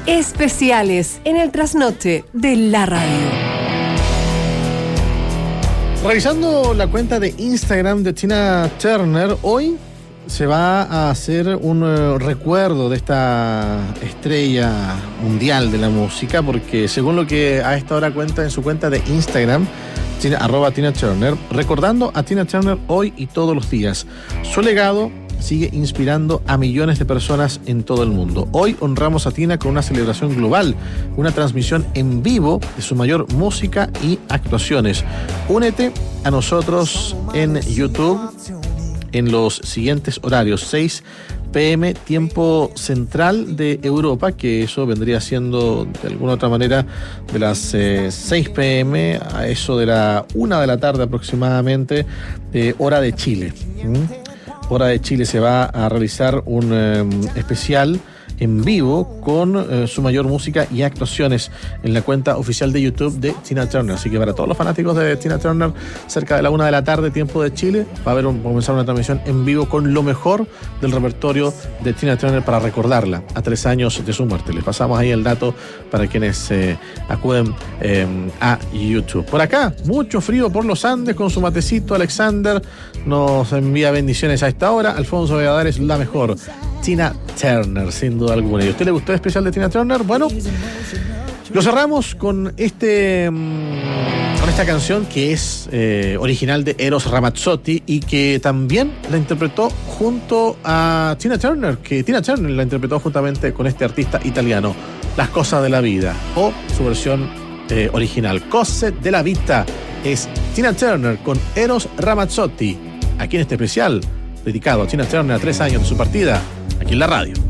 especiales en el trasnoche de la radio. Revisando la cuenta de Instagram de Tina Turner, hoy se va a hacer un recuerdo de esta estrella mundial de la música, porque según lo que a esta hora cuenta en su cuenta de Instagram, @Tina Turner, recordando a Tina Turner hoy y todos los días. Su legado sigue inspirando a millones de personas en todo el mundo. Hoy honramos a Tina con una celebración global, una transmisión en vivo de su mayor música y actuaciones. Únete a nosotros en YouTube en los siguientes horarios: 6 p.m. tiempo central de Europa, que eso vendría siendo de alguna otra manera de las 6 p.m. a eso de la 1 de la tarde aproximadamente, hora de Chile. Hora de Chile se va a realizar un especial en vivo con su mayor música y actuaciones en la cuenta oficial de YouTube de Tina Turner. Así que para todos los fanáticos de Tina Turner, cerca de la 1 de la tarde, tiempo de Chile, va a comenzar una transmisión en vivo con lo mejor del repertorio de Tina Turner para recordarla a 3 años de su muerte. Les pasamos ahí el dato para quienes acuden a YouTube. Por acá, mucho frío por los Andes con su matecito. Alexander nos envía bendiciones a esta hora. Alfonso Valladares, la mejor Tina Turner, sin duda alguna. ¿Y a usted le gustó el especial de Tina Turner? Bueno, lo cerramos con esta canción que es original de Eros Ramazzotti y que también la interpretó junto a Tina Turner, que Tina Turner la interpretó juntamente con este artista italiano, Las cosas de la vida, o su versión original, Cose della Vita. Es Tina Turner con Eros Ramazzotti, aquí en este especial dedicado a Tina Turner a 3 años de su partida, aquí en la radio.